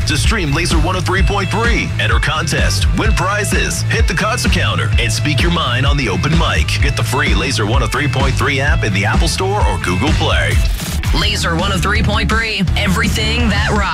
to stream Laser 103.3, enter contest, win prizes, hit the concert counter, and speak your mind on the open mic. Get the free Laser 103.3 app in the Apple Store or Google Play. Laser 103.3, everything that rocks.